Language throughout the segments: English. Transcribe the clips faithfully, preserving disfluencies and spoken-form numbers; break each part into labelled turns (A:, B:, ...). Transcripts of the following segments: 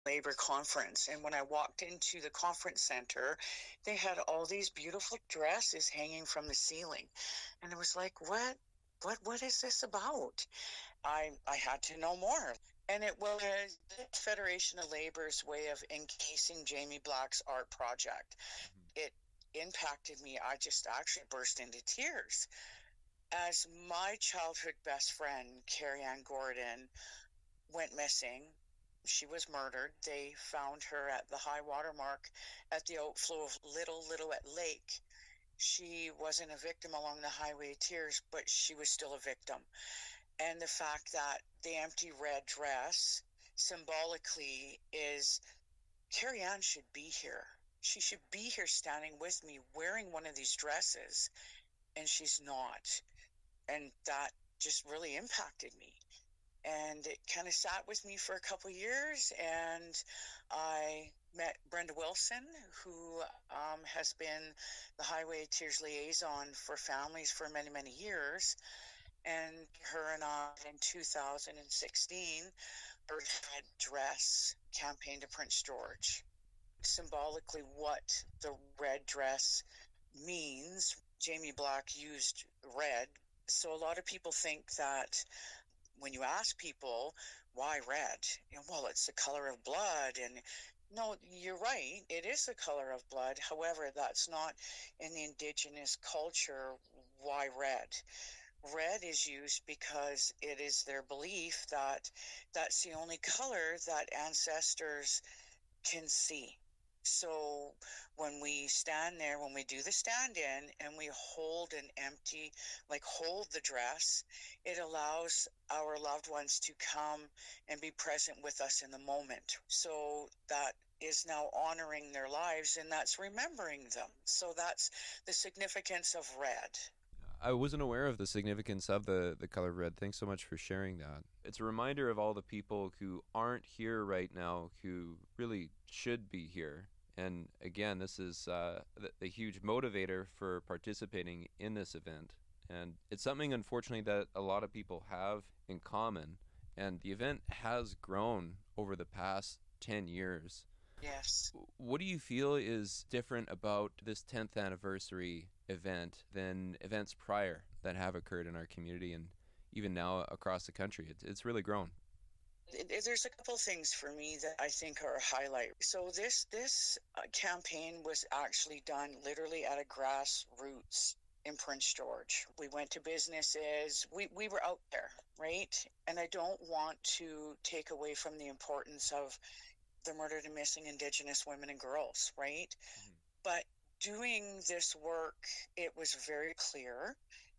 A: labor conference. And when I walked into the conference center, they had all these beautiful dresses hanging from the ceiling. And it was like, what? What what is this about? I I had to know more. And it was the Federation of Labor's way of encasing Jamie Black's art project. Mm-hmm. It impacted me. I just actually burst into tears. As my childhood best friend, Carrie Ann Gordon, went missing, she was murdered. They found her at the high water mark at the outflow of Little Lillooet Lake. She wasn't a victim along the Highway of Tears, but she was still a victim. And the fact that the empty red dress symbolically is Carrie Ann should be here. She should be here standing with me wearing one of these dresses, and she's not. And that just really impacted me. And it kind of sat with me for a couple of years, and I met Brenda Wilson, who um, has been the Highway of Tears liaison for families for many, many years. And her and I, in two thousand sixteen, her red dress campaign to Prince George. Symbolically, what the red dress means, Jamie Black used red. So a lot of people think that when you ask people, why red? You know, well, it's the color of blood. And no, you're right. It is the color of blood. However, that's not in the Indigenous culture. Why red? Red is used because it is their belief that that's the only color that ancestors can see. So when we stand there, when we do the stand-in and we hold an empty, like hold the dress, it allows our loved ones to come and be present with us in the moment. So that is now honoring their lives, and that's remembering them. So that's the significance of red.
B: I wasn't aware of the significance of the, the color red. Thanks so much for sharing that. It's a reminder of all the people who aren't here right now who really should be here. And again, this is uh, the, the huge motivator for participating in this event. And it's something, unfortunately, that a lot of people have in common. And the event has grown over the past ten years.
A: Yes.
B: What do you feel is different about this tenth anniversary event than events prior that have occurred in our community and even now across the country? It's, it's really grown.
A: There's a couple things for me that I think are a highlight. So this this campaign was actually done literally at a grassroots in Prince George. We went to businesses. We, we were out there, right? And I don't want to take away from the importance of the murdered and missing Indigenous women and girls, right? Mm-hmm. But doing this work, it was very clear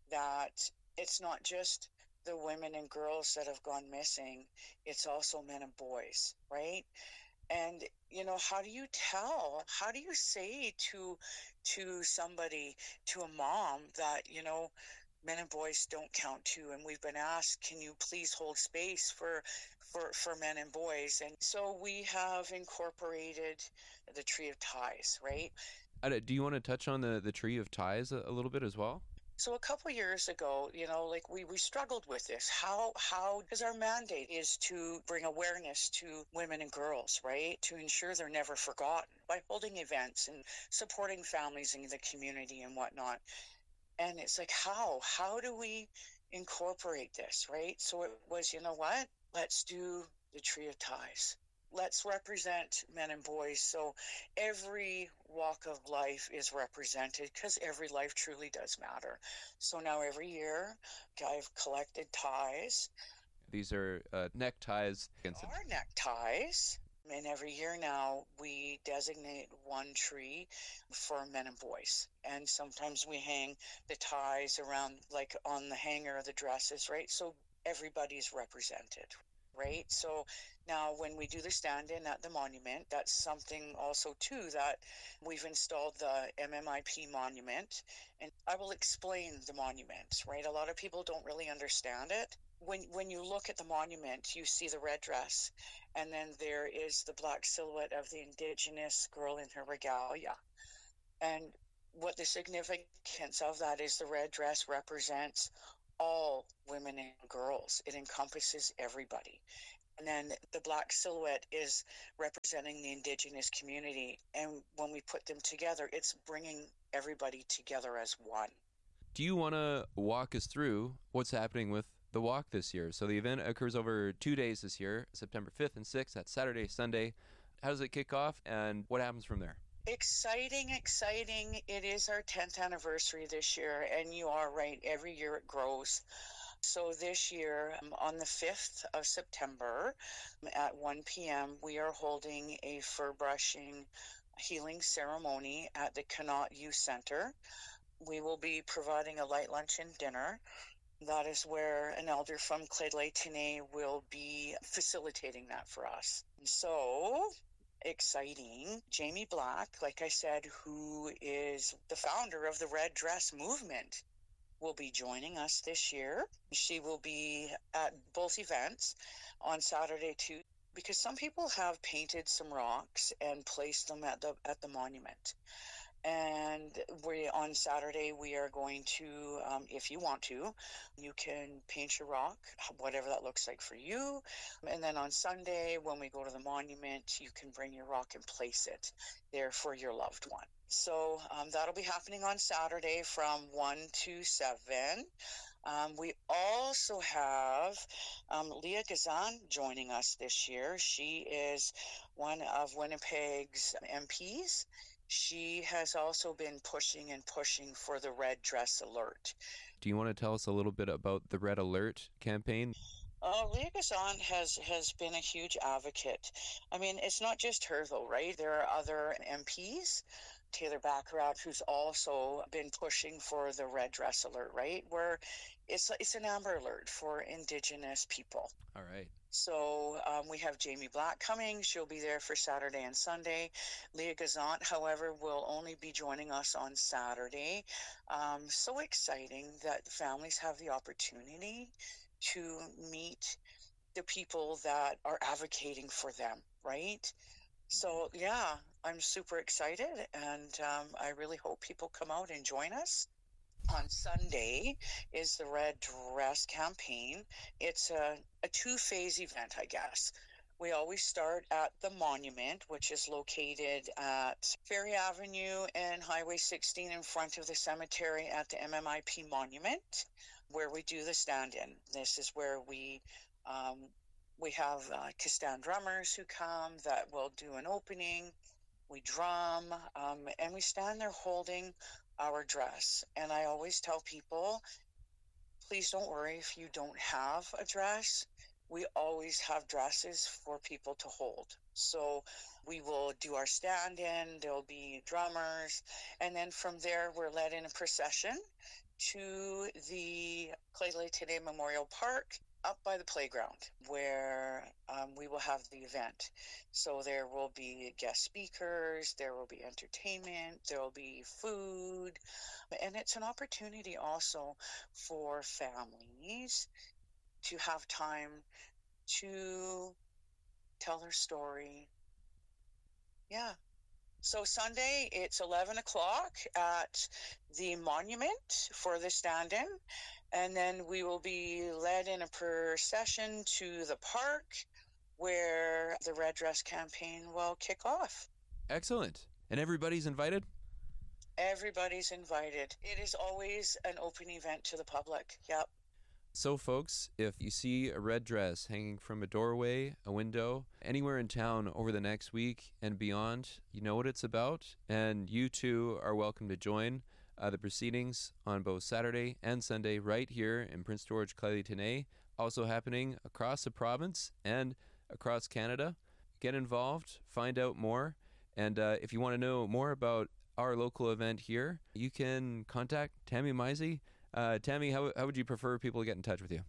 A: that it's not just the women and girls that have gone missing, it's also men and boys, right? And, you know, how do you tell? How do you say to to somebody, to a mom, that, you know, men and boys don't count too? And we've been asked, can you please hold space for for for men and boys? And so we have incorporated the Tree of Ties, right?
B: Do you want to touch on the the Tree of Ties a, a little bit as well?
A: So a couple of years ago, you know, like we, we struggled with this. How, how, because our mandate is to bring awareness to women and girls, right? To ensure they're never forgotten by holding events and supporting families in the community and whatnot. And it's like, how, how do we incorporate this, right? So it was, you know what? Let's do the Tree of Ties. Let's represent men and boys. So every walk of life is represented, because every life truly does matter. So now every year I've collected ties.
B: These are uh, neckties.
A: Our neckties. And every year now we designate one tree for men and boys. And sometimes we hang the ties around, like on the hanger of the dresses, right? So everybody's represented. Right. So now when we do the stand-in at the monument, that's something also too that we've installed the M M I P monument, and I will explain the monument. Right. A lot of people don't really understand it. When when you look at the monument, you see the red dress, and then there is the black silhouette of the Indigenous girl in her regalia. And what the significance of that is, the red dress represents all women and girls. It encompasses everybody. And then the black silhouette is representing the Indigenous community. And when we put them together, it's bringing everybody together as one.
B: Do you want to walk us through what's happening with the walk this year? So the event occurs over two days this year, September fifth and sixth. That's Saturday, Sunday. How does it kick off, and what happens from there?
A: Exciting, exciting. It is our tenth anniversary this year, and you are right. Every year it grows. So this year, um, on the fifth of September at one p.m., we are holding a fur brushing healing ceremony at the Connaught Youth Center. We will be providing a light lunch and dinner. That is where an elder from Clydalite will be facilitating that for us. So exciting. Jamie Black, like I said, who is the founder of the Red Dress Movement, will be joining us this year. She will be at both events on Saturday too, because some people have painted some rocks and placed them at the at the monument. And we on Saturday we are going to, um, if you want to, you can paint your rock, whatever that looks like for you. And then on Sunday, when we go to the monument, you can bring your rock and place it there for your loved one. So um, that'll be happening on Saturday from one to seven. Um, we also have um, Leah Gazan joining us this year. She is one of Winnipeg's M Ps. She has also been pushing and pushing for the Red Dress Alert.
B: Do you want to tell us a little bit about the Red Alert campaign?
A: Uh, Leah Gazan has, has been a huge advocate. I mean, it's not just her, though, right? There are other M Ps. Taylor Baccarat, who's also been pushing for the Red Dress Alert, right? Where it's it's an Amber Alert for Indigenous people.
B: All right.
A: So um, we have Jamie Black coming. She'll be there for Saturday and Sunday. Leah Gazant, however, will only be joining us on Saturday. Um, so exciting that families have the opportunity to meet the people that are advocating for them, right? So, yeah, I'm super excited, and um, I really hope people come out and join us. On Sunday is the Red Dress campaign. It's a, a two-phase event, I guess. We always start at the monument, which is located at Ferry Avenue and Highway sixteen in front of the cemetery at the M M I P monument, where we do the stand-in. This is where we um, we have uh, Kistan drummers who come that will do an opening. We drum, um, and we stand there holding our dress. And I always tell people, please don't worry if you don't have a dress. We always have dresses for people to hold. So we will do our stand-in, there'll be drummers, and then from there we're led in a procession to the Clydalite Memorial Park up by the playground where um, we will have the event. So there will be guest speakers, there will be entertainment, there will be food, and it's an opportunity also for families to have time to tell their story. Yeah. So Sunday, it's eleven o'clock at the monument for the stand-in. And then we will be led in a procession to the park where the Red Dress campaign will kick off.
B: Excellent. And everybody's invited?
A: Everybody's invited. It is always an open event to the public. Yep.
B: So, folks, if you see a red dress hanging from a doorway, a window, anywhere in town over the next week and beyond, you know what it's about, and you too are welcome to join uh, the proceedings on both Saturday and Sunday right here in Prince George, Clydalite, also happening across the province and across Canada. Get involved, find out more, and uh, if you want to know more about our local event here, you can contact Tammy Misey. Uh, Tammy, how, how would you prefer people to get in touch with you?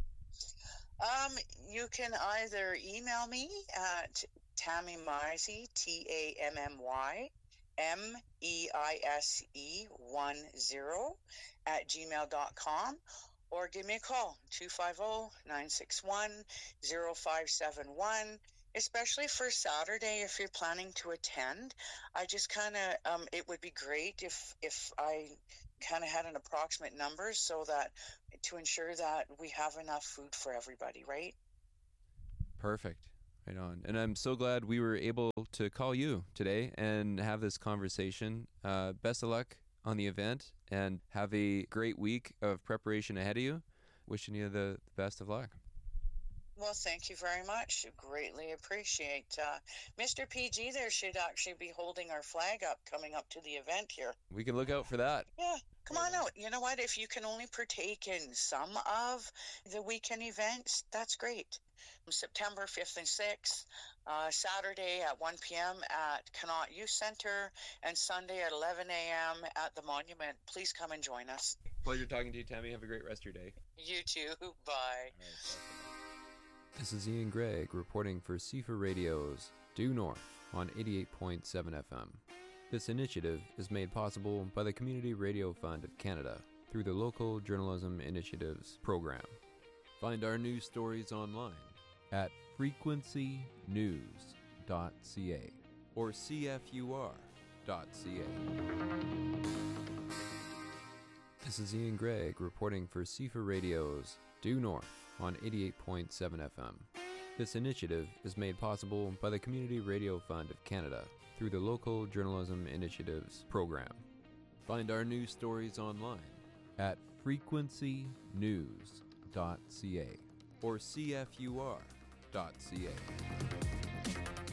A: Um, you can either email me at Tammy Misey, T A M M Y, M E I S E one zero at gmail dot com, or give me a call, two five zero, nine six one, zero five seven one. Especially for Saturday, if you're planning to attend, I just kind of, um, it would be great if, if I kind of had an approximate number so that to ensure that we have enough food for everybody, right?
B: Perfect. Right on. And I'm so glad we were able to call you today and have this conversation. Uh, best of luck on the event and have a great week of preparation ahead of you. Wishing you the best of luck.
A: Well, thank you very much. Greatly appreciate. Uh, Mister P G there should actually be holding our flag up coming up to the event here.
B: We can look out for that.
A: Yeah, come on out. You know what? If you can only partake in some of the weekend events, that's great. September fifth and sixth, uh, Saturday at one p.m. at Connaught Youth Center, and Sunday at eleven a.m. at the Monument. Please come and join us.
B: Pleasure talking to you, Tammy. Have a great rest of your day.
A: You too. Bye.
B: This is Ian Gregg reporting for C F A Radio's Due North on eighty-eight point seven F M. This initiative is made possible by the Community Radio Fund of Canada through the Local Journalism Initiatives program. Find our news stories online at frequency news dot c a or c f u r dot c a. This is Ian Gregg reporting for C F A Radio's Due North on eighty-eight point seven F M. This initiative is made possible by the Community Radio Fund of Canada through the Local Journalism Initiatives program. Find our news stories online at frequency news dot c a or c f u r dot c a.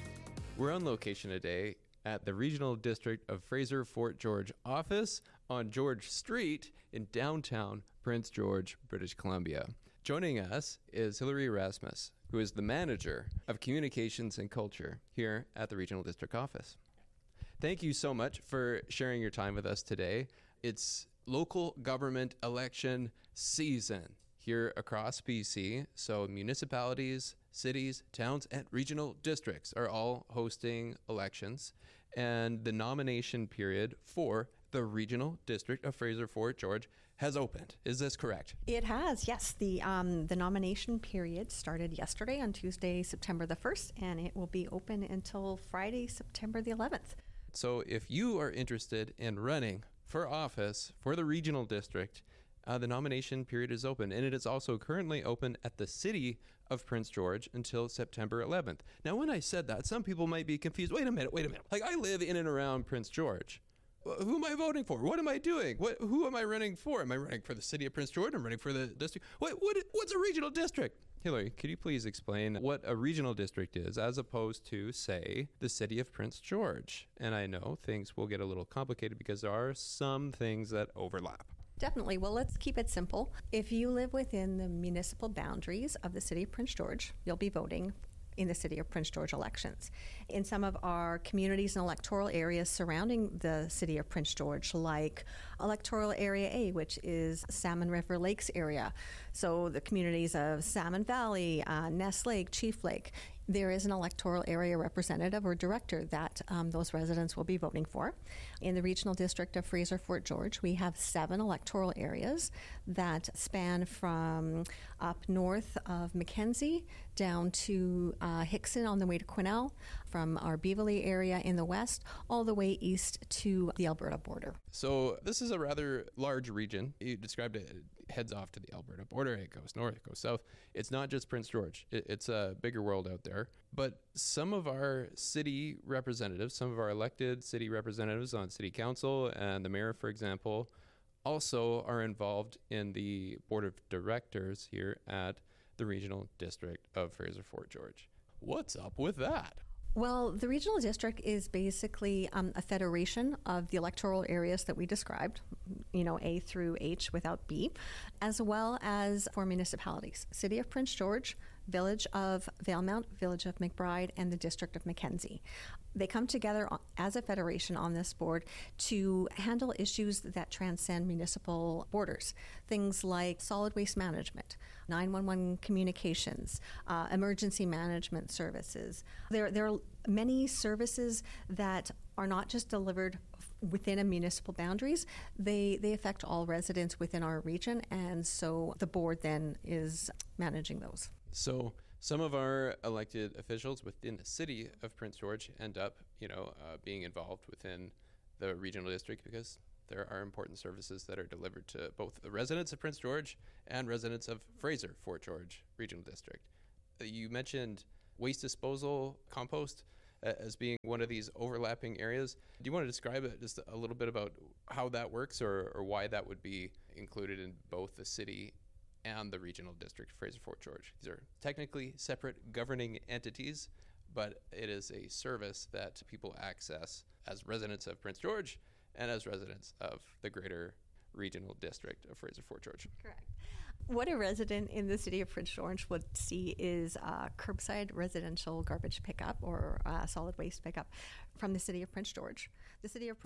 B: We're on location today at the Regional District of Fraser Fort George office on George Street in downtown Prince George, British Columbia. Joining us is Hilary Erasmus, who is the manager of communications and culture here at the Regional District office. Thank you so much for sharing your time with us today. It's local government election season here across B C, so municipalities, cities, towns, and regional districts are all hosting elections, and the nomination period for the Regional District of Fraser Fort George has opened. Is this correct?
C: It has, yes. The um, the nomination period started yesterday on Tuesday, September the first, and it will be open until Friday, September the eleventh.
B: So if you are interested in running for office for the Regional District, uh, the nomination period is open, and it is also currently open at the City of Prince George until September eleventh. Now, when I said that, some people might be confused. Wait a minute, wait a minute. Like, I live in and around Prince George. Who am I voting for? What am I doing? What? Who am I running for? Am I running for the City of Prince George? I'm running for the district. What? What? What's a regional district? Hilary, could you please explain what a regional district is as opposed to, say, the City of Prince George? And I know things will get a little complicated because there are some things that overlap.
C: Definitely. Well, let's keep it simple. If you live within the municipal boundaries of the City of Prince George, you'll be voting in the City of Prince George elections. In some of our communities and electoral areas surrounding the City of Prince George, like Electoral Area A, which is Salmon River Lakes area, so the communities of Salmon Valley, uh, Ness Lake, Chief Lake, there is an electoral area representative or director that um, those residents will be voting for. In the Regional District of Fraser Fort George, we have seven electoral areas that span from up north of Mackenzie down to uh, Hickson on the way to Quesnel, from our Beaverley area in the west, all the way east to the Alberta border.
B: So this is a rather large region. You described it. It heads off to the Alberta border. It goes north, it goes south. It's not just Prince George. It, it's a bigger world out there. But some of our city representatives, some of our elected city representatives on city council and the mayor, for example, also are involved in the board of directors here at the Regional District of Fraser Fort George. What's up with that?
C: Well, the regional district is basically um, a federation of the electoral areas that we described, you know, A through H without B, as well as for municipalities. City of Prince George, Village of Valemount, Village of McBride, and the District of Mackenzie. They come together as a federation on this board to handle issues that transcend municipal borders. Things like solid waste management, nine one one communications, uh, emergency management services. There, there are many services that are not just delivered within a municipal boundaries. They, they affect all residents within our region, and so the board then is managing those.
B: So some of our elected officials within the City of Prince George end up, you know, uh, being involved within the regional district because there are important services that are delivered to both the residents of Prince George and residents of Fraser Fort George Regional District. Uh, you mentioned
D: waste disposal, compost, uh, as being one of these overlapping areas. Do you want to describe it just a little bit about how that works, or, or why that would be included in both the city and the regional district, Fraser Fort George? These are technically separate governing entities, but it is a service that people access as residents of Prince George and as residents of the greater regional district of Fraser Fort George.
C: Correct. What a resident in the city of Prince George would see is uh, curbside residential garbage pickup or uh, solid waste pickup from the city of Prince George. The city of Prince